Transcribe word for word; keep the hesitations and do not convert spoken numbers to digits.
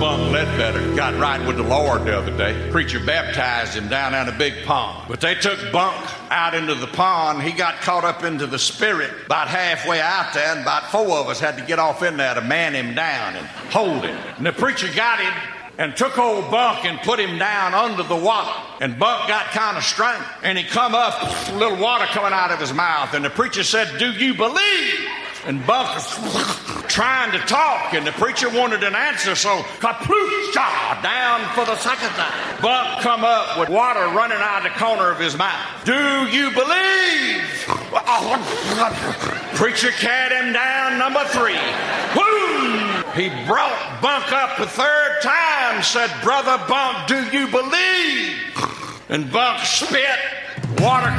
Bunk Ledbetter got right with the Lord the other day. Preacher baptized him down in a big pond. But they took Bunk out into the pond. He got caught up into the spirit about halfway out there, and about four of us had to get off in there to man him down and hold him. And the preacher got him and took old Bunk and put him down under the water. And Bunk got kind of strength, and he come up, a little water coming out of his mouth. And the preacher said, "Do you believe?" And Bunk was trying to talk, and the preacher wanted an answer, so kaploocha down for the second time. Bunk come up with water running out of the corner of his mouth. "Do you believe?" Preacher carried him down number three. Boom! He brought Bunk up the third time, said, "Brother Bunk, do you believe?" And Bunk spit, water